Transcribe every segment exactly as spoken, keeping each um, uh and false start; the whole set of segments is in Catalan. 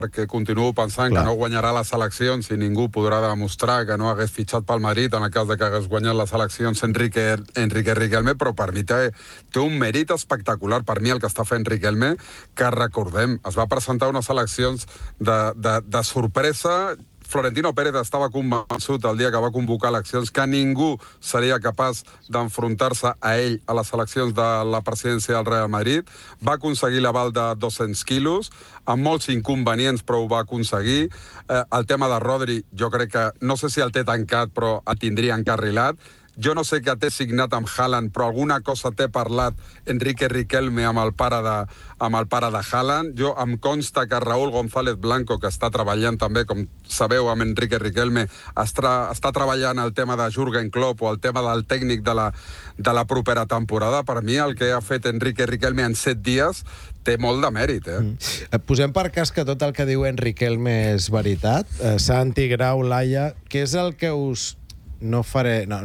perquè continuo pensant Clar. que no guanyarà les eleccions i ningú podrà demostrar que no hagués fitxat pel Madrid en el cas de que hagués guanyat les eleccions Enrique, Enrique Riquelme, però per mi té, té un mèrit espectacular, per mi el que està fent Riquelme, que recordem, es va presentar unes eleccions de, de, de sorpresa. Florentino Pérez estava convençut el dia que va convocar eleccions que ningú seria capaç d'enfrontar-se a ell a les eleccions de la presidència del Real Madrid. Va aconseguir l'aval de dos-cents quilos, amb molts inconvenients, però ho va aconseguir. Eh, el tema de Rodri, jo crec que, no sé si el té tancat, però el tindria encarrilat. Jo no sé què té signat amb Haaland, però alguna cosa té parlat Enrique Riquelme amb el pare de, amb el pare de Haaland. Jo em consta que Raúl González Blanco, que està treballant també, com sabeu, amb Enrique Riquelme, està, està treballant el tema de Jürgen Klopp o el tema del tècnic de la, de la propera temporada. Per mi, el que ha fet Enrique Riquelme en set dies té molt de mèrit, eh? Mm. Posem per cas que tot el que diu Enrique Riquelme és veritat. Eh, Santi, Grau, Laia, què és el que us... No faré... No,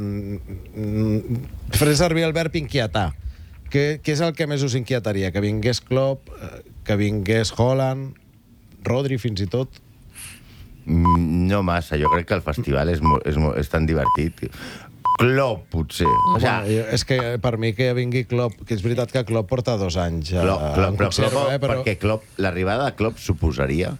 faré servir el verb inquietar. Què, què és el que més us inquietaria? Que vingués Klopp, que vingués Haaland, Rodri fins i tot? No massa. Jo crec que el festival és, és, és tan divertit. Klopp, potser. O sea, bueno, és que per mi que vingui Klopp, que és veritat que Klopp porta dos anys a, Klopp, Klopp, en conserva, Klopp, eh, però... perquè Klopp, l'arribada de Klopp suposaria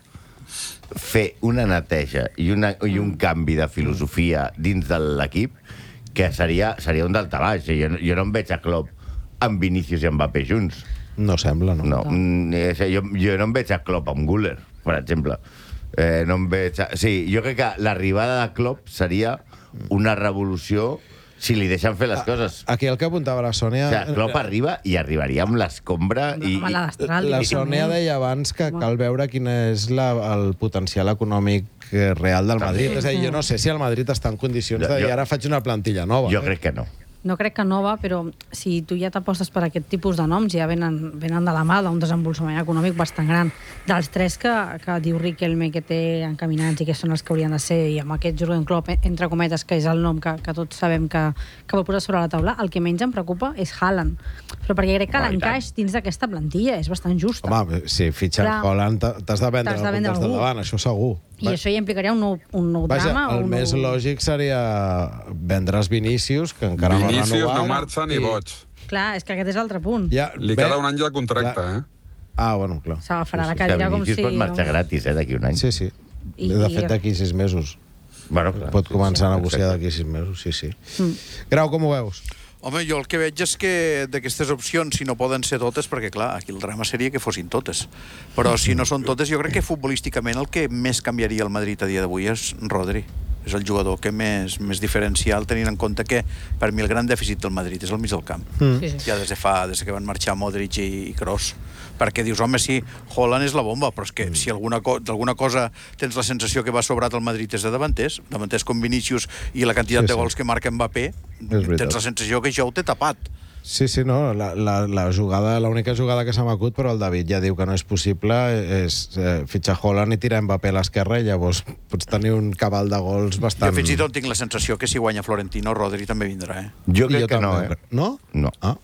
fer una neteja i, una, i un canvi de filosofia dins de l'equip que seria, seria un daltabaix. Jo, jo no em veig a Klopp amb Vinícius i Mbappé junts. No sembla, no? No, no. Jo, jo no em veig a Klopp amb Güler, per exemple. Eh, no em veig a... Sí, jo crec que l'arribada de Klopp seria una revolució si li deixen fer les coses. Aquí el que apuntava la Sònia... O sigui, Klopp arriba i arribaria amb l'escombra i... La, la Sònia deia abans que cal veure quin és la, el potencial econòmic real del Madrid. És a dir, jo no sé si el Madrid està en condicions de dir ara faig una plantilla nova. Jo crec que no. No crec que nova, però si tu ja t'apostes per aquest tipus de noms, ja venen, venen de la mà d'un desenvolupament econòmic bastant gran. Dels tres que, que diu Riquelme que té encaminats i que són els que haurien de ser, i amb aquest Jürgen Klopp, entre cometes, que és el nom que, que tots sabem que, que vol posar sobre la taula, el que menys em preocupa és Haaland. Però perquè crec que l'encaix dins d'aquesta plantilla és bastant justa. Home, si fitxen Haaland t'has de vendre algun dels de davant, això segur. I això ja implicaria un nou, un nou Vaja, drama. el un més nou... lògic seria vendre's Vinícius, que encara no Vinícius renovaran. no marxa ni boig. Clar, és que aquest és l'altre punt. Ja, Li queda un any de contracte, eh? Ah, bueno, clar. S'agafarà la cadira com si... Vinícius pot marxar gratis, eh, d'aquí un any. Sí, sí. I- De i- fet, d'aquí sis mesos. Bueno, clar. Pot començar a negociar Exacte. d'aquí sis mesos, sí, sí. Mm. Grau, com ho veus? Home, jo el que veig és que d'aquestes opcions, si no poden ser totes, perquè clar, aquí el drama seria que fossin totes, però si no són totes, jo crec que futbolísticament el que més canviaria el Madrid a dia d'avui és Rodri. És el jugador que més, més diferencial, tenint en compte que per mi el gran dèficit del Madrid és el mig del camp. Mm. Sí, sí. Ja des de fa, des que van marxar Modric i, i Kroos. Perquè dius, home, sí, Haaland és la bomba, però és que si alguna, co d'alguna cosa tens la sensació que va sobrat el Madrid és de davanters, davanters com Vinícius i la quantitat Sí, de sí. gols que marca Mbappé, tens la sensació que això ho té tapat. Sí, sí, no, la, la, la jugada, l'única jugada que se m'acut, però el David ja diu que no és possible, és eh, fitxar Haaland i tirar Mbappé a l'esquerra, i llavors pots tenir un cabal de gols bastant... Jo fins i tot tinc la sensació que si guanya Florentino, Rodri també vindrà, eh? Jo crec jo que no, també. eh? No? No. Ah.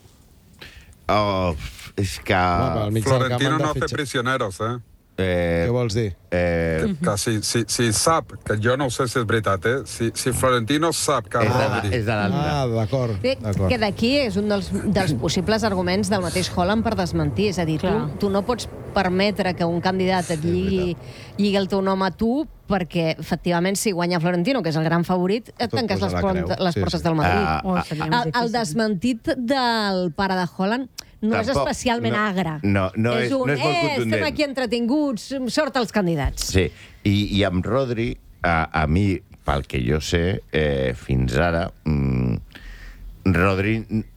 Oh, és que... Home, al mig del camp Florentino han de no hace fitxar. prisioneros, eh? Eh, Què vols dir? eh, Que si, si, si sap, que jo no sé si és veritat, eh? Si, si Florentino sap que és de la- Rodri... és de l'altre. Ah, d'acord. Bé, d'acord. que d'aquí és un dels, dels possibles arguments del mateix Haaland per desmentir. És a dir, tu, Clar. tu no pots permetre que un candidat et lligui, lligui el teu nom a tu perquè, efectivament, si guanya Florentino, que és el gran favorit, et Tot tanques posa les, la creu. portes, les Sí, portes sí. del Madrid. Ah, Oh, seria més el, el difícil. desmentit del pare de Haaland no és Tampoc, especialment no, agre. no, no és- un, no és molt eh, contundent. estem aquí entretinguts, sort als candidats. Sí, i, i amb Rodri, a, a mi, pel que jo sé, eh, fins ara, mm, Rodri...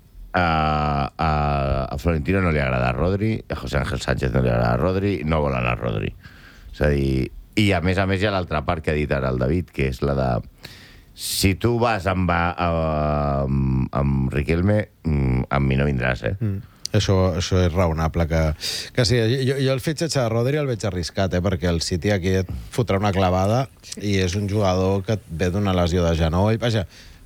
A, a, a Florentino no li agrada Rodri, a José Ángel Sánchez no li agrada Rodri, no vol anar a Rodri. És a dir, i a més a més hi ha l'altra part que ha dit ara el David, que és la de... Si tu vas amb, amb, amb Riquelme, amb mi no vindràs, eh? Mm. Això, això és raonable. Que, que sí, jo, jo el fitxatge de Rodri el veig arriscat, eh, perquè el City aquí et fotrà una clavada i és un jugador que et ve d'una lesió de genoll. Vaja,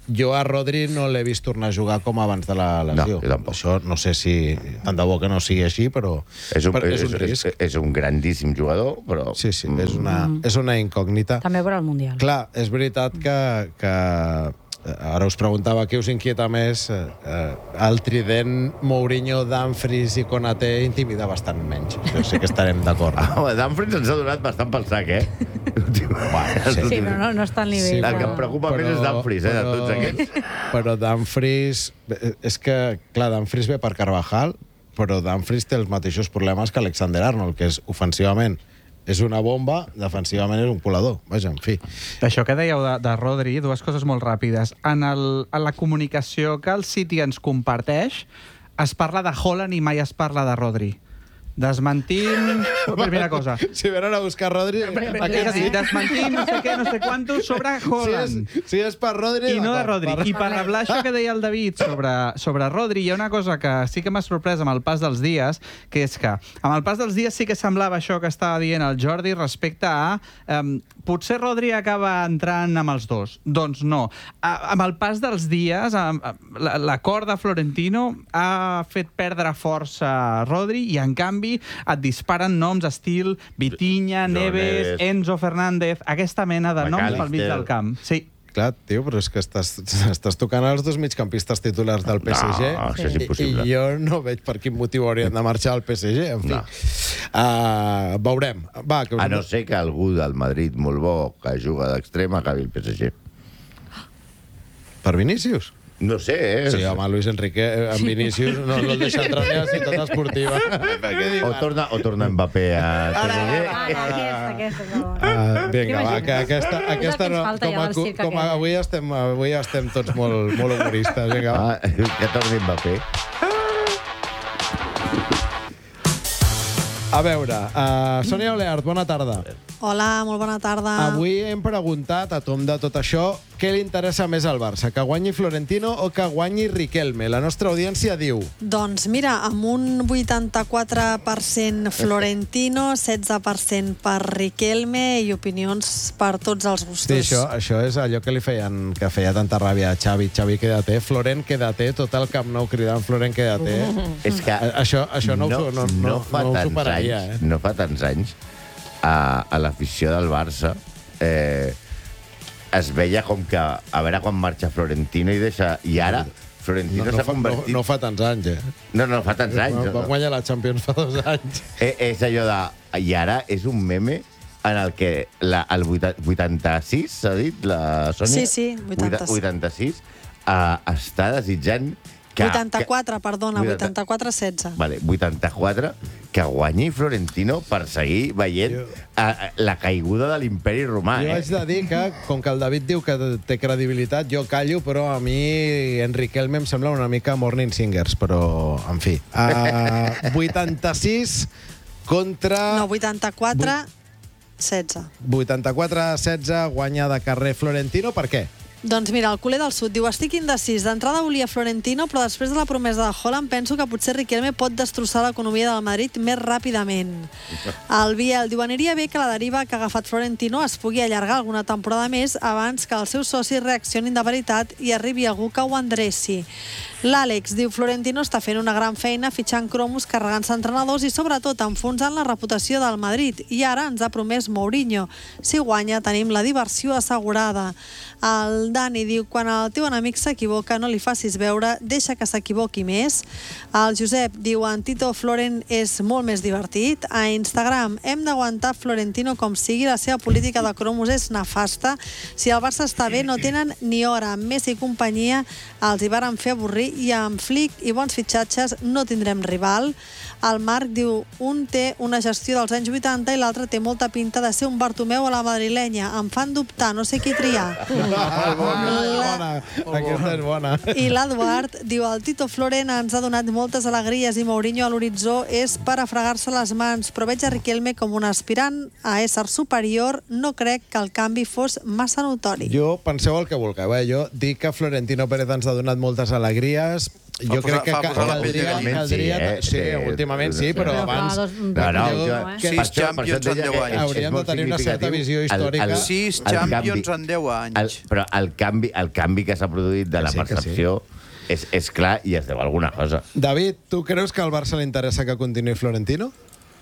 Jo a Rodri no l'he vist tornar a jugar com abans de la lesió. No, jo tampoc. Això no sé si... Tant de bo que no sigui així, però És un, però és un és, risc. és, és un grandíssim jugador, però... Sí, sí, és una, és una incògnita. També veure el Mundial. Clar, és veritat que, que ara us preguntava què us inquieta més, eh, el trident Mourinho, Dumfries i Konaté intimida bastant menys. Jo sé que estarem d'acord. Ah, home, Dumfries ens ha donat bastant pel sac, eh? Bueno, sí. Sí, però no, no està al nivell. Sí, El que però- em preocupa més és Dumfries, eh, de tots aquests. Però Dumfries... És que, clar, Dumfries ve per Carvajal, però Dumfries té els mateixos problemes que Alexander Arnold, que és ofensivament és una bomba, defensivament és un colador. Vaja, en fi. Això que dèieu de, de Rodri, dues coses molt ràpides. En, el, en la comunicació que el City ens comparteix, es parla de Haaland i mai es parla de Rodri. Desmentint... Primera cosa. Si venen a buscar Rodri... És a dir, desmentint no sé què, no sé quantos sobre Haaland. Si és, si és per Rodri... I no de d'acord, Rodri. per- I per reblar això que deia el David sobre, sobre Rodri, hi ha una cosa que sí que m'ha sorprès amb el pas dels dies, que és que amb el pas dels dies sí que semblava això que estava dient el Jordi respecte a... Um, potser Rodri acaba entrant amb els dos. Doncs no. A, amb el pas dels dies, l'acord de Florentino ha fet perdre força a Rodri i, en canvi, et disparen noms estil Vitinha, Joan Neves, Neves. Enzo Fernández, aquesta mena de noms pel mig McAllister. del camp. Sí. Clar, tio, però és que estàs, estàs tocant els dos migcampistes titulars del P S G. No, això és i- impossible. I jo no veig per quin motiu haurien de marxar al P S G, en fi. No. Uh, veurem. Va, que us... A no ser que algú del Madrid molt bo que juga d'extrem acabi el P S G. Per Vinícius? No sé, eh? Sí, home, Luis Enrique eh, amb Vinícius no, no el deixa entrar ni a la ciutat esportiva. Per què diu? O torna, o torna Mbappé a P S G. Ah, aquesta, aquesta. Que bona. Uh, vinga, va, que aquesta, És el aquesta que ens no, falta com, ja a, del circ com a, aquest. avui, estem, avui estem tots molt, molt humoristes. Vinga, va. Ah, que torni Mbappé. A veure, uh, Sònia Oleart, bona tarda. Hola, molt bona tarda. Avui hem preguntat a Tom de tot això què li interessa més al Barça, que guanyi Florentino o que guanyi Riquelme. La nostra audiència diu... Doncs mira, amb un vuitanta-quatre per cent Florentino, setze per cent per Riquelme i opinions per tots els gustos. Sí, això, això és allò que li feien, que feia tanta ràbia a Xavi. Xavi, quédate. Florent, quédate. Tot el Camp Nou cridant Florent, quédate. És que A- Això, això no, no, no, no, no, fa no ho tants superaria, anys, eh? no fa tants anys a, a l'afició del Barça eh, es veia com que a veure quan marxa Florentino i deixa... I ara Florentino No, no, s'ha fa, no, convertit... no fa tants anys, eh? no, no fa tants anys. Va, No, va guanyar la Champions fa dos anys. Eh, és allò de... I ara és un meme en el que la, el vuitanta-sis, s'ha dit, la Sònia? Sí, sí, vuitanta-sis. vuitanta-sis, uh, està desitjant que... vuitanta-quatre, perdona, vuitanta- vuitanta-quatre setze. Vale, vuitanta-quatre, que guanyi Florentino per seguir veient uh, la caiguda de l'imperi romà. Jo Eh? haig de dir que, com que el David diu que té credibilitat, jo callo, però a mi Enriquelme em sembla una mica Morning Singers, però, en fi. Uh, vuitanta-sis contra... No, vuitanta-quatre setze. vuitanta-quatre setze, guanya de carrer Florentino. Per què? Doncs mira, el culer del sud diu: estic indecís. D'entrada volia Florentino, però després de la promesa de Haaland penso que potser Riquelme pot destrossar l'economia del Madrid més ràpidament. El Biel diu: aniria bé que la deriva que ha agafat Florentino es pugui allargar alguna temporada més abans que els seus socis reaccionin de veritat i arribi algú que ho endreci. L'Àlex diu: Florentino està fent una gran feina fitxant cromos, carregant-se entrenadors i sobretot enfonsant la reputació del Madrid. I ara ens ha promès Mourinho. Si guanya tenim la diversió assegurada. El Dani diu: quan el teu enemic s'equivoca no li facis veure, deixa que s'equivoqui més. El Josep diu: en Tito Florent és molt més divertit. A Instagram: hem d'aguantar Florentino com sigui, la seva política de cromos és nefasta. Si el Barça està bé no tenen ni hora. Amb Messi i companyia els hi varen fer avorrir i amb Flick i bons fitxatges no tindrem rival. El Marc diu: un té una gestió dels anys vuitanta i l'altre té molta pinta de ser un Bartomeu a la madrilenya. Em fan dubtar, no sé qui triar. Bona, aquesta és bona. I l'Eduard diu: el Tito Florent ens ha donat moltes alegries i Mourinho a l'horitzó és per a fregar-se les mans, però veig a Riquelme com un aspirant a ésser superior. No crec que el canvi fos massa notori. Jo, penseu el que vulgueu, eh? Jo dic que Florentino Pérez ens ha donat moltes alegries, jo crec que fa ca- posar la pell de caldria... gallina. caldria Sí, eh? sí, Eh, últimament sí, però però fa abans... dos- No, no, jo, jo, eh? Sis per això- per Champions això et en deia deu que anys. és Haurien de molt tenir una certa significatiu visió el- històrica. el- Sis el Champions canvi. en deu anys. El, però el canvi, el canvi que s'ha produït de Que la sí, que sí. percepció és, és clar i es deu a alguna cosa. David, tu creus que al Barça li interessa que continuï Florentino?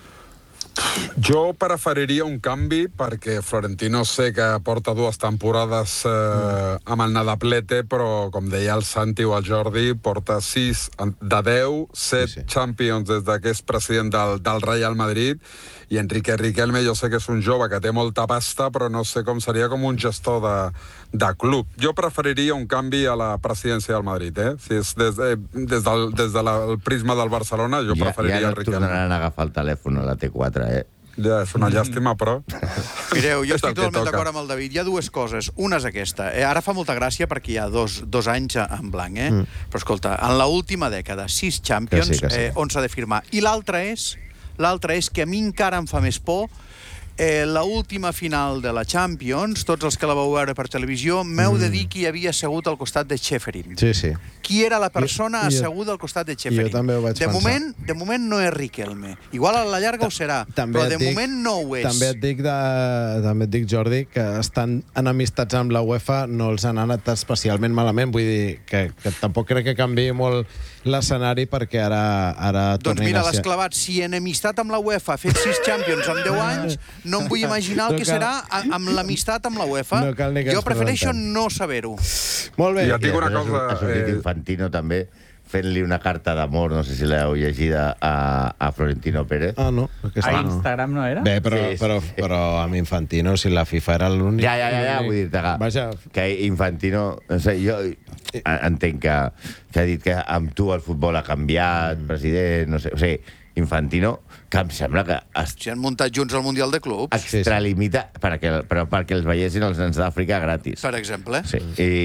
Jo preferiria un canvi perquè Florentino sé que porta dues temporades eh, amb el Nadaplete, però com deia el Santi o el Jordi, porta sis de deu, set Sí, sí. Champions des que és president del, del Real Madrid, i Enrique Riquelme jo sé que és un jove que té molta pasta, però no sé com seria com un gestor de, de club. Jo preferiria un canvi a la presidència del Madrid, eh? Si és des, eh, des del des de la, el prisma del Barcelona, jo Ja, preferiria ja no el Riquelme. tornaran a agafar el telèfon a la T quatre, eh? Ja, és una llàstima, però... Mireu, jo És el estic que totalment toca. d'acord amb el David. Hi ha dues coses. Una és aquesta. Eh, ara fa molta gràcia perquè hi ha dos, dos anys en blanc, eh? Mm. Però escolta, en l'última dècada, sis Champions, Que sí, que sí. Eh, on s'ha de firmar. I l'altra és, l'altra és que a mi encara em fa més por eh, l'última final de la Champions, tots els que la vau veure per televisió, m'heu Mm. de dir qui hi havia assegut al costat de Schäferin. Sí, sí. Qui era la persona Jo- jo- asseguda al costat de Schäferin? jo també ho vaig de pensar. moment, de moment no és Riquelme. Igual a la llarga ho serà, També però et de dic- moment no ho és. També et dic, de, també et dic, Jordi, que estan enemistats amb la UEFA, no els han anat especialment malament. Vull dir que, que tampoc crec que canviï molt l'escenari perquè ara, ara Doncs tornin mira, a l'has ser... clavat. Si enemistat amb la UEFA ha fet sis Champions en deu anys, no em vull imaginar el No que cal- serà a- amb l'amistat amb la UEFA. No cal ni que Jo ens prefereixo preguntem. no saber-ho. Molt bé. I et dic una I després cosa, Ha sortit eh, Infantino també fent-li una carta d'amor, no sé si l'heu llegida, a, a Florentino Pérez. Ah, no. Aquesta A no. Instagram no era? Bé, però, Sí, sí. però, però amb Infantino, si la FIFA era l'únic... Ja, ja, ja, ja, vull dir-te que, Vaja, que Infantino... No sé, jo entenc que, que ha dit que amb tu el futbol ha canviat, Mm. president, no sé... O sigui, Infantino, que em sembla que es Si han muntat junts el Mundial de Clubs, extralimita perquè, però perquè els veiessin els nens d'Àfrica gratis. per exemple. Sí.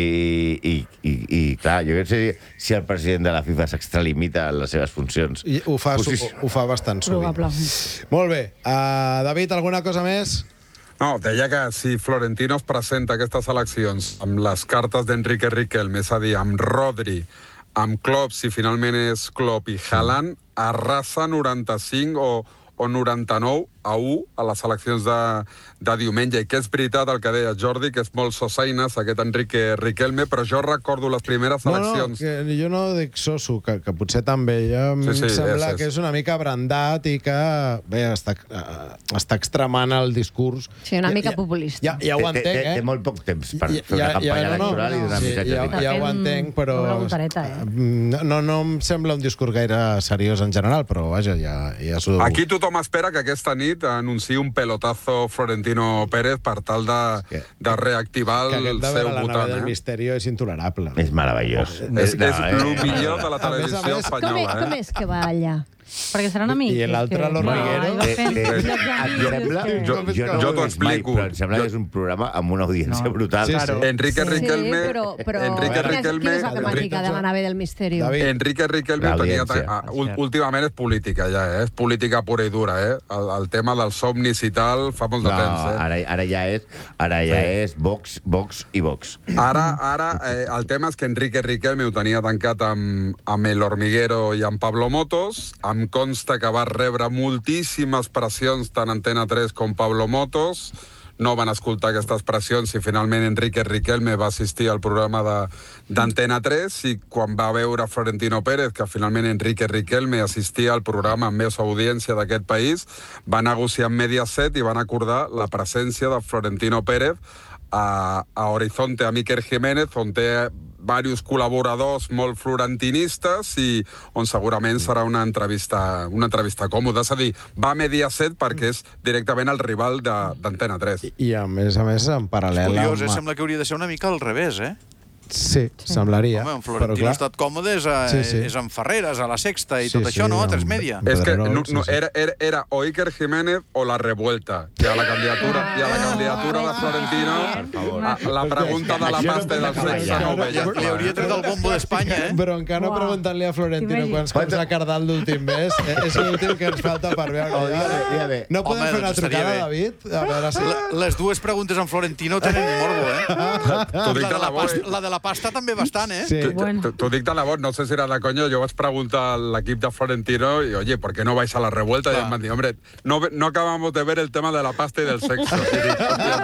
I, i, i, i clar, jo crec que si, si el president de la FIFA s'extralimita en les seves funcions... i ho fa, Posici- ho, ho fa bastant sovint. Probablement. Molt bé. Uh, David, alguna cosa més? No, deia que si Florentino es presenta a aquestes eleccions amb les cartes d'Enrique Riquelme, és a dir, amb Rodri, amb Klopp, si finalment és Klopp i Haaland, arrasa noranta-cinc o, o noranta-nou a u a les eleccions de, de diumenge. I que és veritat el que deia Jordi, que és molt sosaines aquest Enrique Riquelme, però jo recordo les primeres No, no, eleccions... que jo no dic soso, que, que potser també. Ja em Sí, sí, sembla és, és. que és una mica brandat i que bé, està, uh, està extremant el discurs. Sí, una mica ja, populista. Ja, ja ho Té- té- entenc, té- eh? té molt poc temps per Ja- fer una ja- campanya ja, no, no, electoral i donar sí, missatges ja, de ja ho Està fent entenc, però... una voltareta, eh? No, no, no em sembla un discurs gaire seriós en general, però vaja, ja, ja s'ho... Aquí tothom espera que aquesta nit anunciï un pelotazo Florentino Pérez per tal de, que- de reactivar que el aquest de seu veure la nave votant. del Eh? Misterio és intolerable. És meravellós. És, No, és eh, el millor de la A més a televisió més, Com, espanyola. és, com Eh? és que va allà? Perquè seran amics. I l'altre, és que- l'Hormiguero. Ai, va Eh, fent eh, llocs em d'amics, sembla, és que- jo, jo no Jo ho t'ho he vist mai, explico. però em sembla que és un programa amb una audiència No. brutal. Sí, sí. Claro. Enrique Riquelme... Sí, però, però Enrique quina, és, Riquelme... quina és la temàtica de la nave del Misterio? David. Enrique Riquelme ho tenia... L'audiència. Ah, ul- últimament és política, ja, eh? És política pura i dura, eh? El, el tema dels somnis i tal fa molt de No, temps, eh? ara, ara ja és, ara ja és Vox, Vox i Vox. Ara, ara eh, el tema és que Enrique Riquelme ho tenia tancat amb, amb el Hormiguero i amb Pablo Motos. Em consta que va rebre moltíssimes pressions tant Antena tres com Pablo Motos. No van escoltar aquestes pressions i finalment Enrique Riquelme va assistir al programa de- d'Antena tres i quan va veure Florentino Pérez que finalment Enrique Riquelme assistia al programa amb més audiència d'aquest país, va negociar amb Mediaset i van acordar la presència de Florentino Pérez a, a Horizonte, a Miquel Jiménez, on té diversos col·laboradors molt florentinistes i on segurament serà una entrevista, una entrevista còmoda. És a dir, va a Mediaset perquè és directament el rival de- d'Antena tres. I a més a més, en paral·lel... Curiós, eh? amb- Sembla que hauria de ser una mica al revés, eh? Sí, semblaria. Home, en però Florentino clar, ha estat còmode, és, a, Sí, sí. és en Ferreres, a la Sexta i Sí, tot això, sí, no? A amb- Tres Media. amb- És que Pedrerol, no, sí, no, sí. era, era, era o Iker Jiménez o la revuelta. I a la candidatura, i a la candidatura de Florentino, Per favor. a, la pregunta de la Això no pasta i del pot sexe acabar no ho ja. veia. Li hauria tret el bombo d'Espanya, eh? Però encara Uau. preguntant-li a Florentino T'imagines? quants cops ha cardat l'últim mes, eh, és l'últim que ens falta per veure. Oh, dígame, dígame. No podem Home, fer una doncs estaria trucada, bé. David? A veure si... La- Les dues preguntes en Florentino tenen morbo, eh? T'ho dic La de de la, la pasta, boa. la de la pasta també bastant, eh? Sí. Bueno. T'ho dic de la voz, no sé si era de coño, yo vaig preguntar a l'equip de Florentino y, oye, ¿por qué no vais a la revuelta? Clar. Y em van dir, hombre, no, no acabamos de ver el tema de la pasta y del sexo. I dic, hòstia,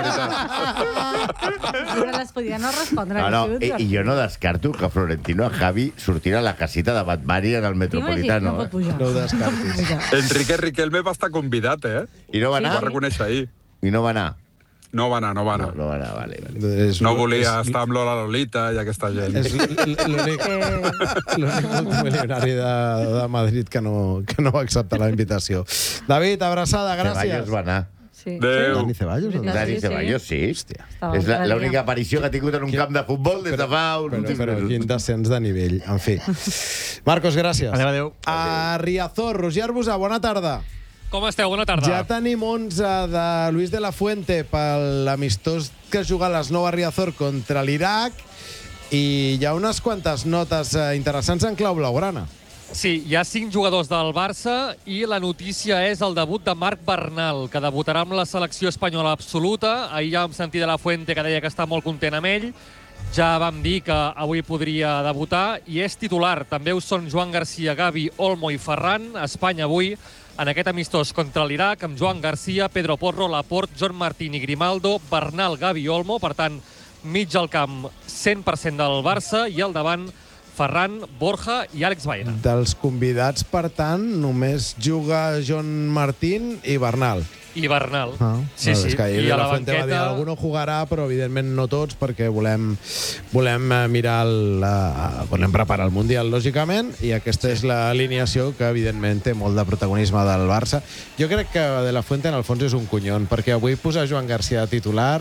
veritat. Però les podia no respondre. No, no, i, i jo no descarto que Florentino a Javi sortirà a la casita de Batmari en el Metropolitano. No pot pujar. No ho descartis. Enrique Riquelme va estar convidat, eh? I no va Ho anar? va reconèixer ahir. I no va anar? No va anar, no va anar. No, no va anar, vale. vale. És, No volia és, estar amb Lola Lolita i aquesta gent. És l'únic l'únic multimilionari de, de Madrid que no, que no va acceptar la invitació. David, abraçada, gràcies. Ceballos va anar. Sí. Adéu. Dani Ceballos? o no? Dani sí. Ceballos, sí. Hòstia. Estava És la- l'altre l'única dia. aparició que ha tingut en un camp de futbol des de fa uns Però, últims però mesos. quin descens de nivell. En fi. Marcos, gràcies. Adéu, adéu. A Riazor, Roger Arbusà, bona tarda. Com esteu? Bona tarda. Ja tenim onze de Luis de la Fuente per l'amistós que juga a les nou a Riazor contra l'Iraq i hi ha unes quantes notes eh, interessants en clau blaugrana. Sí, hi ha cinc jugadors del Barça i la notícia és el debut de Marc Bernal, que debutarà amb la selecció espanyola absoluta. Ahir ja vam sentir de la Fuente que deia que està molt content amb ell. Ja vam dir que avui podria debutar i és titular. També ho són Joan Garcia, Gavi, Olmo i Ferran. Espanya avui en aquest amistós contra l'Iraq amb Joan Garcia, Pedro Porro, Laporte, John Martín i Grimaldo, Bernal, Gavi i Olmo. Per tant, mig al camp cent per cent del Barça i al davant Ferran, Borja i Àlex Baena. Dels convidats, per tant, només juga John Martín i Bernal. I Bernal. Ah, sí, sí. És que ahir I a la la Fuente va dir banqueta... algú no jugarà, però evidentment no tots, perquè volem, volem eh, mirar el, la, volem preparar el Mundial, lògicament, i aquesta és l'alineació que evidentment té molt de protagonisme del Barça. Jo crec que de la Fuente en el fons és un conyon, perquè avui posar Joan Garcia de titular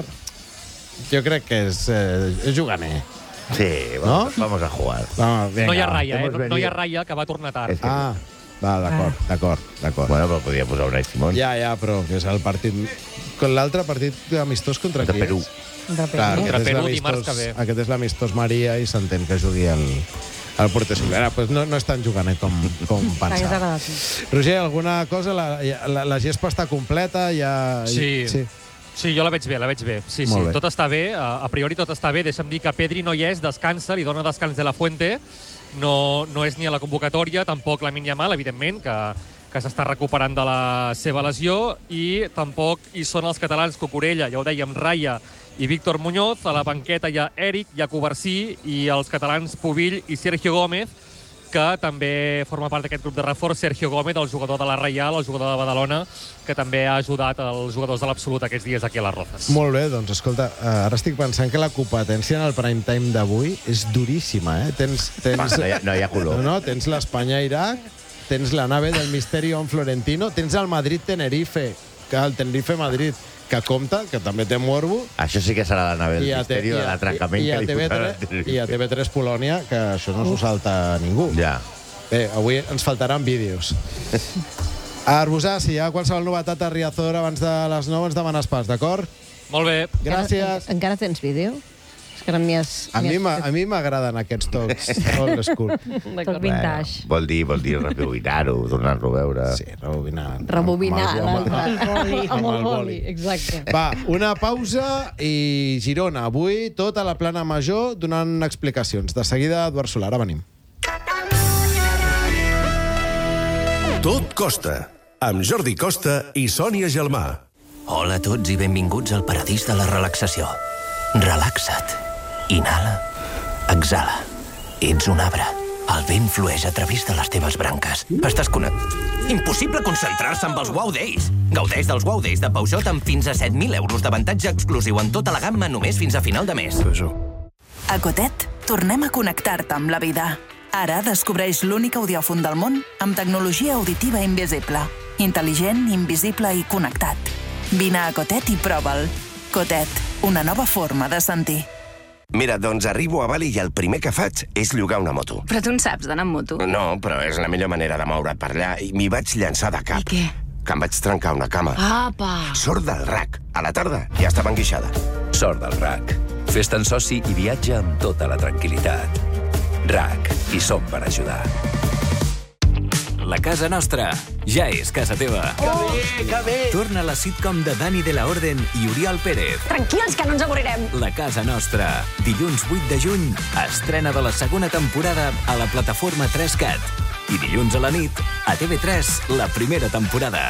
jo crec que és, eh, és juganer. Sí, vamos, ¿No? vamos a jugar. Vamos, venga. No hi ha ratlla, eh? hemos No, no hi venido- ha ratlla, que va tornar tard. És que- Ah, va, d'acord, d'acord, d'acord. Bueno, però podia posar Unai Simón. Ja, ja, però que és el partit... Con l'altre partit amistós contra De qui Perú. és? De Clar, Perú. Contra aquest és Perú, l'amistós- dimarts que ve. Aquest és l'amistós Maria i s'entén que jugui el, el porter Silvera. Pues no, no és tan juganer com, com T'hagués pensava. agradat. Roger, alguna cosa? La, la, la gespa està completa? Ja... Sí. sí. Sí, jo la veig bé, la veig bé. Sí, Molt sí, bé. tot està bé, a, a priori tot està bé. Deixa'm dir que Pedri no hi és, descansa, li dona descans de la Fuente. No, no és ni a la convocatòria, tampoc la Yamal, evidentment, que, que s'està recuperant de la seva lesió, i tampoc hi són els catalans Cucurella, ja ho dèiem, Raya i Víctor Muñoz. A la banqueta hi ha Eric, hi ha Covarsí, i els catalans Pubill i Sergio Gómez, que també forma part d'aquest grup de reforç. Sergio Gómez, el jugador de la Reial, el jugador de Badalona, que també ha ajudat els jugadors de l'Absolut aquests dies aquí a les Rozas. Molt bé, doncs escolta, eh, ara estic pensant que la competència en el prime time d'avui és duríssima, eh? Tens, tens, Va, no hi ha- no hi ha color. No, no, tens l'Espanya-Iraq, tens la nave del Misterio en Florentino, tens el Madrid-Tenerife, que el Tenerife-Madrid, que compta, que també té morbo, Això sí que serà la nave del i a, misteri i de a, l'atracament i a, que li T V posaran. tres, i a T V tres Polònia, que això no s'ho salta ningú. Ja. Bé, avui ens faltaran vídeos. A Arbusà, si hi ha qualsevol novetat a Riazor abans de les nou, ens demanes pas, d'acord? Molt bé. Gràcies. Encara, encara tens vídeo? És que ara m'hi has... A m'hi mi has m'a- fet- a mi m'agraden aquests tocs old school. Tot vintage. Vol dir, vol dir rebobinar-ho, tornar-lo a veure. Sí, rebobinar. Rebobinar Amb el- amb el- l'altre. amb el boli. Exacte. Va, una pausa i Girona. Avui tota la plana major donant explicacions. De seguida, Eduard Solar, ara venim. Tot costa, amb Jordi Costa i Sònia Gelmà. Hola a tots i benvinguts al paradís de la relaxació. Relaxa't. Inhala. Exhala. Ets un arbre. El vent flueix a través de les teves branques. Estàs connectat. Impossible concentrar-se amb els Wow Days. Gaudeix dels Wow Days de Peugeot amb fins a set mil euros d'avantatge exclusiu en tota la gamma només fins a final de mes. A Cotet, tornem a connectar-te amb la vida. Ara descobreix l'únic audiòfon del món amb tecnologia auditiva invisible. Intel·ligent, invisible i connectat. Vine a Cotet i prova'l. Cotet, una nova forma de sentir. Mira, doncs arribo a Bali i el primer que faig és llogar una moto. Però tu en saps d'anar amb moto? No, però és la millor manera de moure't per allà i m'hi vaig llançar de cap. I què? Que em vaig trencar una cama. Apa! Sort del R A C. A la tarda ja estava enguixada. Sort del R A C. Fes-te'n soci i viatja amb tota la tranquil·litat. R A C. Hi som per ajudar. La casa nostra ja és casa teva. Que bé, que bé! Torna la sitcom de Dani de la Orden i Oriol Pérez. Tranquils, que no ens avorrirem. La casa nostra. Dilluns vuit de juny, estrena de la segona temporada a la plataforma tres cat. I dilluns a la nit, a T V tres, la primera temporada.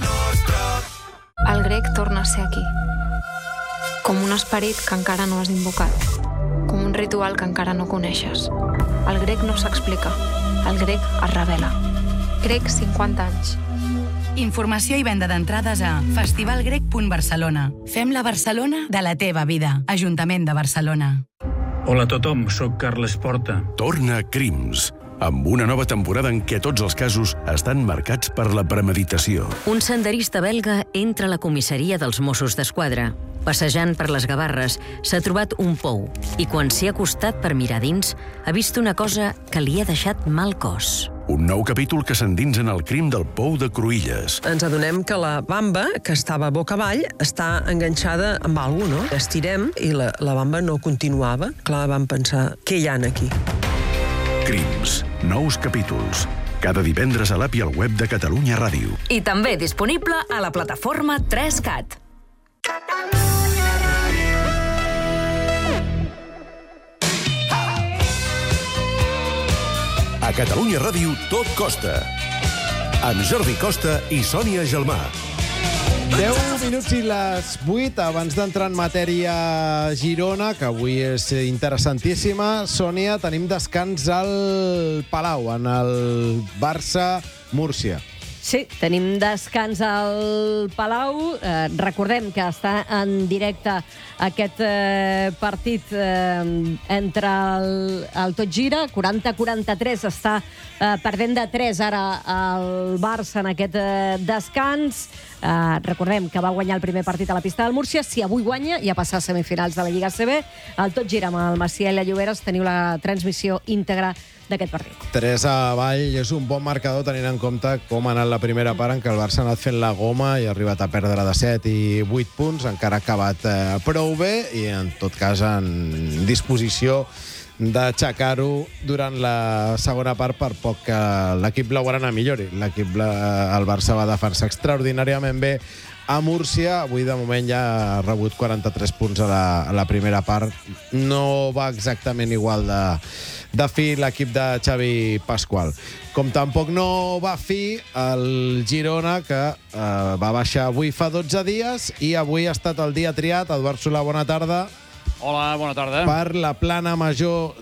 El grec torna a ser aquí. Com un esperit que encara no has invocat. Com un ritual que encara no coneixes. El grec no s'explica. El grec es revela. Grec, cinquanta anys. Informació i venda d'entrades a festivalgrec punt barcelona. Fem la Barcelona de la teva vida. Ajuntament de Barcelona. Hola a tothom, sóc Carles Porta. Torna Crims, amb una nova temporada en què tots els casos estan marcats per la premeditació. Un senderista belga entra a la comissaria dels Mossos d'Esquadra. Passejant per les Gavarres, s'ha trobat un pou i quan s'hi ha acostat per mirar dins, ha vist una cosa que li ha deixat mal cos. Un nou capítol que s'endins en el crim del pou de Cruïlles. Ens adonem que la bamba, que estava boca avall, està enganxada amb alguna cosa, no? Estirem i la, la bamba no continuava. Clar, vam pensar, què hi ha aquí? Crims, nous capítols. Cada divendres a l'app i al web de Catalunya Ràdio. I també disponible a la plataforma tres cat. A Catalunya Ràdio tot costa. Amb Jordi Costa i Sònia Gelmà. deu minuts i les vuit, abans d'entrar en matèria Girona, que avui és interessantíssima. Sònia, tenim descans al Palau, en el Barça-Múrcia. Sí, tenim descans al Palau. Eh, recordem que està en directe aquest eh, partit eh, entre el, el Tot Gira. quaranta a quaranta-tres està eh, perdent de tres ara el Barça en aquest eh, descans. Eh, recordem que va guanyar el primer partit a la pista del Múrcia. Si avui guanya, ja passa a semifinals de la Lliga A C B. El Tot Gira amb el Macià i la Lloberes teniu la transmissió íntegra d'aquest partit. tres a avall és un bon marcador tenint en compte com ha anat la primera part en què el Barça ha anat fent la goma i ha arribat a perdre de set i vuit punts, encara ha acabat eh, prou bé i en tot cas en disposició d'aixecar-ho durant la segona part per poc que l'equip blaugrana millori. L'equip, el Barça va defensar extraordinàriament bé a Múrcia. Avui, de moment, ja ha rebut quaranta-tres punts a la, a la primera part. No va exactament igual de, de fi l'equip de Xavi Pasqual. Com tampoc no va fi el Girona, que eh, va baixar avui fa dotze dies i avui ha estat el dia triat. Eduard Solà, bona tarda. Hola, bona tarda. Per la plana major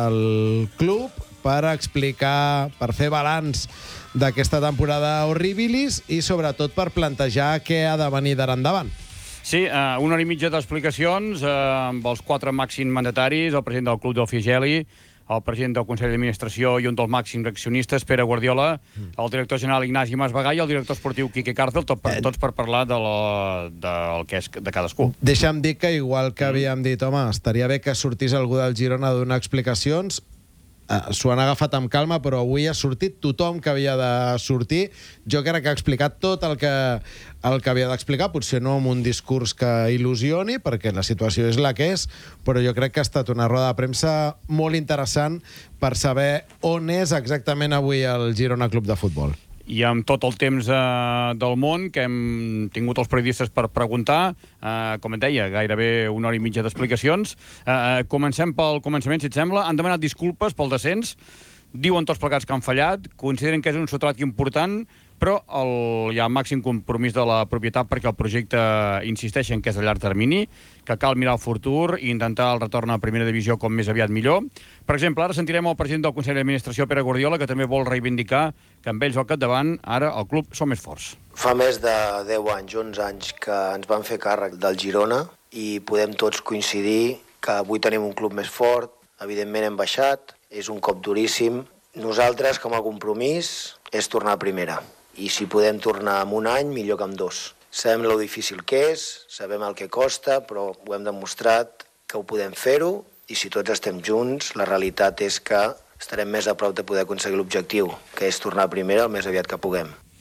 del club, per explicar, per fer balanç d'aquesta temporada horribilis i sobretot per plantejar què ha de venir d'ara endavant. Sí, eh, una hora i mitja d'explicacions eh, amb els quatre màxims mandataris, el president del club del Figeli, el president del Consell d'Administració i un dels màxims accionistes, Pere Guardiola, el director general Ignasi Masvegà i el director esportiu Quique Cárcel, tot per, tots per parlar de la, del que és de cadascú. Deixa'm dir que, igual que havíem dit, home, estaria bé que sortís algú del Girona a donar explicacions. Uh, s'ho han agafat amb calma, però avui ha sortit tothom que havia de sortir. Jo crec que ha explicat tot el que, el que havia d'explicar, potser no amb un discurs que il·lusioni, perquè la situació és la que és, però jo crec que ha estat una roda de premsa molt interessant per saber on és exactament avui el Girona Club de Futbol. I amb tot el temps eh, del món que hem tingut els periodistes per preguntar, eh, com et deia, gairebé una hora i mitja d'explicacions. Eh, comencem pel començament, si et sembla. Han demanat disculpes pel descens, diuen tots plegats que han fallat, consideren que és un sotrac important, però el, hi ha màxim compromís de la propietat perquè el projecte insisteixen que és a llarg termini, que cal mirar el futur i intentar el retorn a primera divisió com més aviat millor. Per exemple, ara sentirem el president del Consell d'Administració, Pere Guardiola, que també vol reivindicar que amb ells al capdavant ara el club som més forts. Fa més de deu anys, onze anys, que ens van fer càrrec del Girona i podem tots coincidir que avui tenim un club més fort, evidentment hem baixat, és un cop duríssim. Nosaltres, com a compromís, és tornar a primera. I si podem tornar en un any, millor que en dos. Sabem lo difícil que és, sabem el que costa, però ho hem demostrat que ho podem fer-ho, i si tots estem junts, la realitat és que estarem més a prop de poder aconseguir l'objectiu, que és tornar a primera el més aviat que puguem.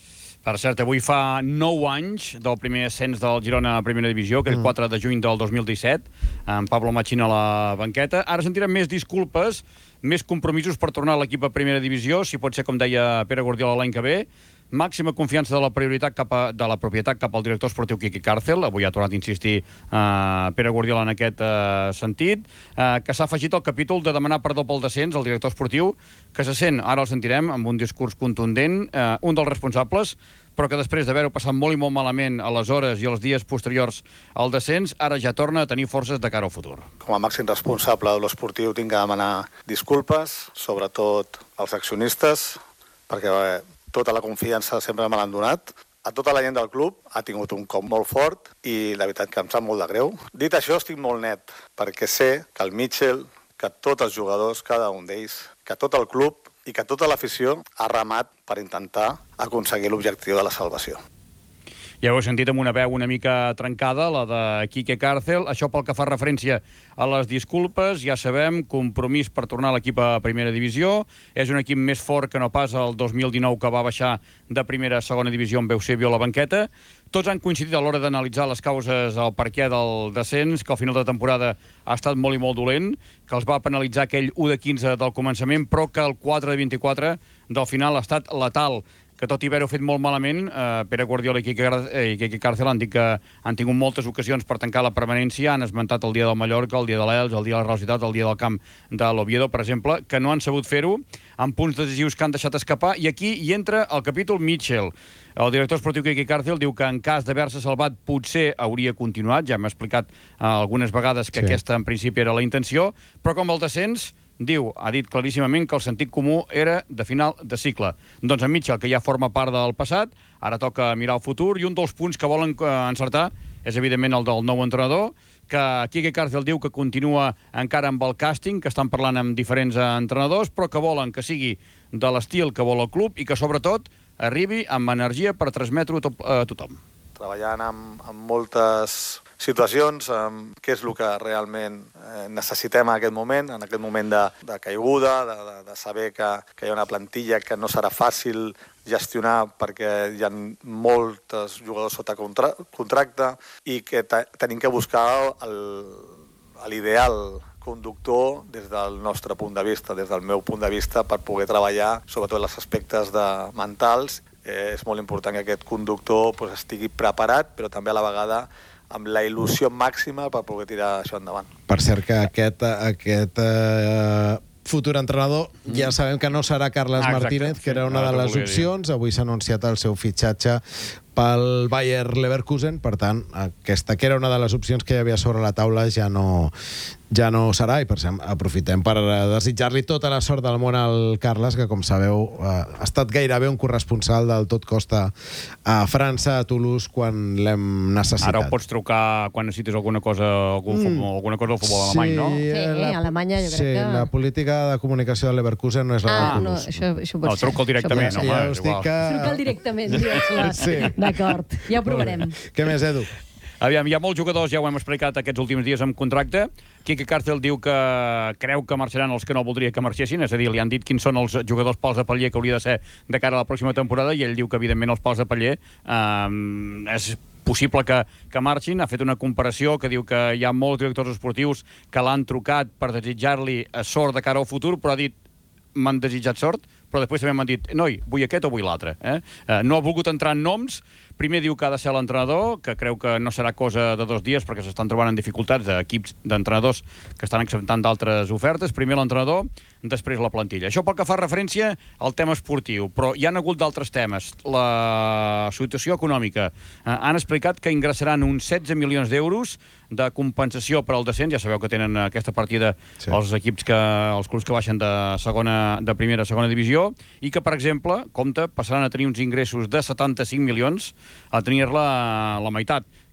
Per cert, avui fa nou anys del primer ascens del Girona a Primera Divisió, aquell mm. quatre de juny del dos mil disset, amb Pablo Machín a la banqueta. Ara sentirem més disculpes, més compromisos per tornar a l'equip a Primera Divisió, si pot ser, com deia Pere Guardiola, l'any que ve. Màxima confiança de la prioritat cap a, de la propietat cap al director esportiu Quique Cárcel. Avui ha tornat a insistir uh, Pere Guardiola en aquest uh, sentit, uh, que s'ha afegit al capítol de demanar perdó pel descens al director esportiu, que se sent, ara el sentirem, amb un discurs contundent, uh, un dels responsables, però que després d'haver-ho passat molt i molt malament a les hores i els dies posteriors al descens, ara ja torna a tenir forces de cara al futur. Com a màxim responsable de l'esportiu tinc que demanar disculpes, sobretot als accionistes, perquè eh, tota la confiança sempre me l'han donat. A tota la gent del club ha tingut un cop molt fort i la veritat que em sap molt de greu. Dit això, estic molt net, perquè sé que el Mitchell, que tots els jugadors, cada un d'ells, que tot el club i que tota l'afició ha remat per intentar aconseguir l'objectiu de la salvació. Ja ho he sentit amb una veu una mica trencada, la de Quique Cárcel. Això pel que fa referència a les disculpes, ja sabem, compromís per tornar a l'equip a Primera Divisió. És un equip més fort que no pas el dos mil dinou, que va baixar de Primera a Segona Divisió amb Eusebio a la banqueta. Tots han coincidit a l'hora d'analitzar les causes al perquè del descens, que al final de temporada ha estat molt i molt dolent, que els va penalitzar aquell u de quinze del començament, però que el quatre de vint-i-quatre del final ha estat letal, que tot i haver-ho fet molt malament, eh, Pere Guardiola i Quique, eh, i Quique Cárcel han dit que han tingut moltes ocasions per tancar la permanència, han esmentat el dia del Mallorca, el dia de l'Elx, el dia de la Real Societat, el dia del camp de l'Oviedo, per exemple, que no han sabut fer-ho, amb punts decisius que han deixat escapar, i aquí hi entra el capítol Mitchell. El director esportiu Quique Cárcel diu que en cas d'haver-se salvat potser hauria continuat, ja m'ha explicat eh, algunes vegades que sí. Aquesta en principi era la intenció, però com el descens, diu, ha dit claríssimament que el sentit comú era de final de cicle. Doncs en Mitchell, que ja forma part del passat, ara toca mirar el futur, i un dels punts que volen encertar és evidentment el del nou entrenador, que Quique Cárcel diu que continua encara amb el càsting, que estan parlant amb diferents entrenadors, però que volen que sigui de l'estil que vol el club i que sobretot arribi amb energia per transmetre-ho a tothom. Treballant amb, amb moltes situacions, um, què és el que realment eh, necessitem en aquest moment, en aquest moment de, de caiguda, de, de, de saber que, que hi ha una plantilla que no serà fàcil gestionar perquè hi ha molts jugadors sota contra contracte i que tenim que buscar l'ideal conductor des del nostre punt de vista, des del meu punt de vista, per poder treballar sobretot els aspectes de mentals. Eh, és molt important que aquest conductor pues, estigui preparat, però també a la vegada amb la il·lusió màxima per poder tirar això endavant. Per cert que aquest, aquest eh, futur entrenador ja sabem que no serà Carles ah, Martínez, que era una de les opcions. Avui s'ha anunciat el seu fitxatge pel Bayer Leverkusen, per tant, aquesta que era una de les opcions que hi havia sobre la taula ja no, ja no serà, i per això aprofitem per desitjar-li tota la sort del món al Carles, que com sabeu ha estat gairebé un corresponsal del Tot Costa a França, a Toulouse, quan l'hem necessitat. Ara ho pots trucar quan necessites alguna cosa, algun mm. futbol, alguna cosa del futbol alemany, sí, no? Sí, a Alemanya jo crec sí, que... la política de comunicació de Leverkusen no és la ah, de Toulouse. No, això, això pot no, truca'l directament, ser. home, ja és igual. Que... Truca'l directament, digues-la. Sí. D'acord, ja ho provarem. Què més, Edu? Aviam, hi ha molts jugadors, ja ho hem explicat aquests últims dies amb contracte. Quique Cárcel diu que creu que marxaran els que no voldria que marxessin, és a dir, li han dit quins són els jugadors pals de paller que hauria de ser de cara a la pròxima temporada, i ell diu que, evidentment, els pals de paller eh, és possible que, que marxin. Ha fet una comparació que diu que hi ha molts directors esportius que l'han trucat per desitjar-li sort de cara al futur, però ha dit m'han desitjat sort, però després també m'han dit noi, vull aquest o vull l'altre. Eh? Eh, no ha volgut entrar en noms. Primer diu que ha de ser l'entrenador, que creu que no serà cosa de dos dies perquè s'estan trobant en dificultats d'equips d'entrenadors que estan acceptant d'altres ofertes. Primer l'entrenador, després la plantilla. Això pel que fa referència al tema esportiu, però hi han hagut d'altres temes. La situació econòmica. Eh, han explicat que ingressaran uns setze milions d'euros de compensació per al descens. Ja sabeu que tenen aquesta partida sí. els equips que, els clubs que baixen de segona, de primera a segona divisió, i que, per exemple, compte, passaran a tenir uns ingressos de setanta-cinc milions a tenir-la la meitat,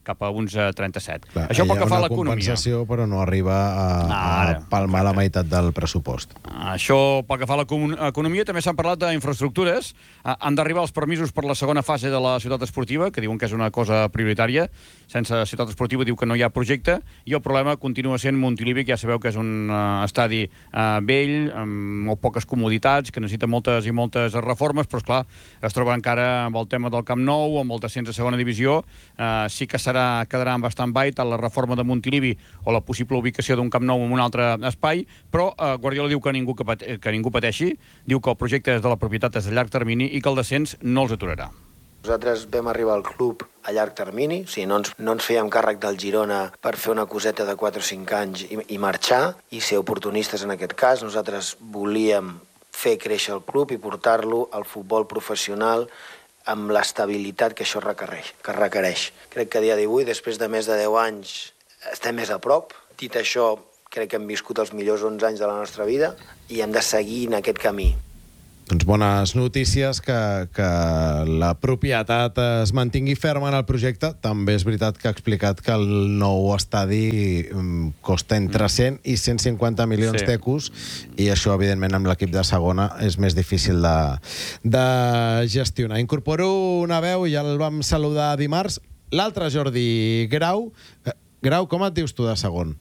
cap a uns eh, trenta-set. Clar, Això pel que fa a hi ha una l'economia. compensació, però no arriba a, No, a ara, palmar la meitat del pressupost. Això pel que fa a l'economia, també s'han parlat d'infraestructures. Eh, Han d'arribar els permisos per la segona fase de la ciutat esportiva, que diuen que és una cosa prioritària. Sense ciutat esportiva diu que no hi ha projecte, i el problema continua sent Montilivi, que ja sabeu que és un uh, estadi uh, vell, amb molt poques comoditats, que necessita moltes i moltes reformes, però, esclar, es troba encara amb el tema del Camp Nou, amb el descens a segona divisió. Uh, sí que serà, quedarà en bastant bait tant la reforma de Montilivi o la possible ubicació d'un Camp Nou en un altre espai, però uh, Guardiola diu que ningú, que, pate que ningú pateixi, diu que el projecte és de la propietat és de llarg termini i que el descens no els aturarà. Nosaltres vam arribar al club a llarg termini, o sigui, no ens, no ens fèiem càrrec del Girona per fer una coseta de quatre o cinc anys i, i marxar, i ser oportunistes en aquest cas. Nosaltres volíem fer créixer el club i portar-lo al futbol professional amb l'estabilitat que això requereix, que requereix. Crec que a dia d'avui, després de més de deu anys, estem més a prop. Dit això, crec que hem viscut els millors onze anys de la nostra vida i hem de seguir en aquest camí. Doncs bones notícies, que, que la propietat es mantingui ferma en el projecte. També és veritat que ha explicat que el nou estadi costa entre cent i cent cinquanta milions Sí. d'ecos, i això, evidentment, amb l'equip de segona és més difícil de, de gestionar. Incorporo una veu, ja el vam saludar dimarts, l'altre Jordi Grau. Grau, com et dius tu de segon?